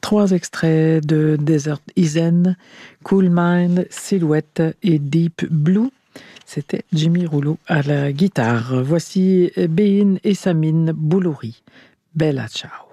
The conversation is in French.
Trois extraits de Desert Island, Cool Mind, Silhouette et Deep Blue. C'était Jimmy Rouleau à la guitare. Voici Bein et Samine Boulouri. Bella ciao.